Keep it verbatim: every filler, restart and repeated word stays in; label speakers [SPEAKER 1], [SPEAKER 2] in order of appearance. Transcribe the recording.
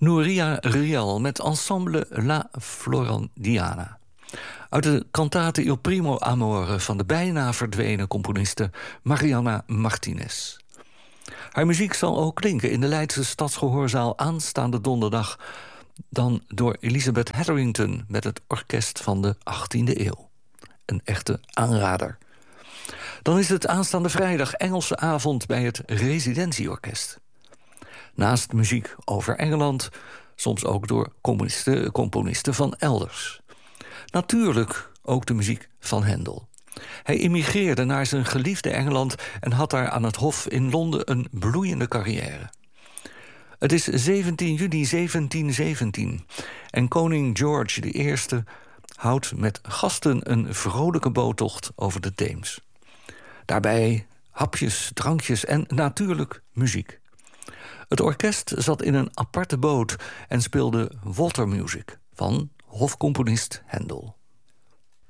[SPEAKER 1] Nouria Rial met ensemble La Floridiana. Uit de cantate Il Primo Amore van de bijna verdwenen componiste Mariana Martinez. Haar muziek zal ook klinken in de Leidse Stadsgehoorzaal aanstaande donderdag, dan door Elizabeth Hetherington met het orkest van de achttiende eeuw. Een echte aanrader. Dan is het aanstaande vrijdag Engelse avond bij het Residentieorkest. Naast muziek over Engeland, soms ook door componisten, componisten van elders. Natuurlijk ook de muziek van Händel. Hij immigreerde naar zijn geliefde Engeland en had daar aan het Hof in Londen een bloeiende carrière. Het is zeventien juni zeventien zeventien en koning George de Eerste houdt met gasten een vrolijke boottocht over de Theems. Daarbij hapjes, drankjes en natuurlijk muziek. Het orkest zat in een aparte boot en speelde water music van hofcomponist Händel.